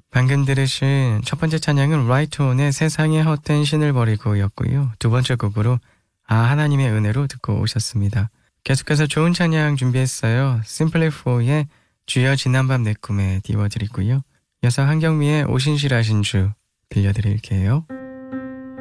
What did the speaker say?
방금 들으신 첫 번째 찬양은 라이트온의 세상의 헛된 신을 버리고 였고요. 두 번째 곡으로 하나님의 은혜로 듣고 오셨습니다. 계속해서 좋은 찬양 준비했어요. 심플리4의 주여 지난밤 내 꿈에 띄워드리고요. 여사 한경미의 오신실하신 주 들려드릴게요.